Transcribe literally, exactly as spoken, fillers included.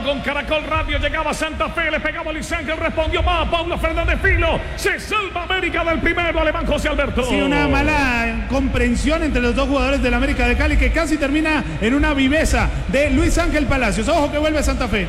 con Caracol Radio. Llegaba Santa Fe, le pegaba Luis Ángel, respondió más Paulo Fernández Filo. Se salva América del primero, alemán José Alberto. Sí, una mala comprensión entre los dos jugadores del América de Cali que casi termina en una viveza de Luis Ángel Palacios. Ojo que vuelve Santa Fe.